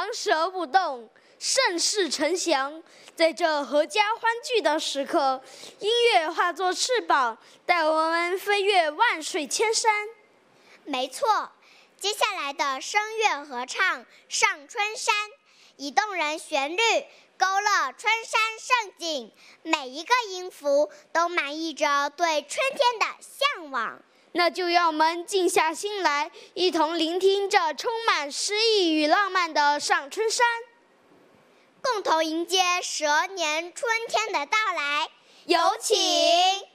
蛇舞动，盛世呈祥。在这阖家欢聚的时刻，音乐化作翅膀，带我们飞越万水千山。 没错，接下来的声乐合唱《上春山》，以动人旋律勾勒春山盛景，每一个音符都满溢着对春天的向往。 那就让我们静下心来，一同聆听这充满诗意与浪漫的上春山， 共同迎接蛇年春天的到来。 有请。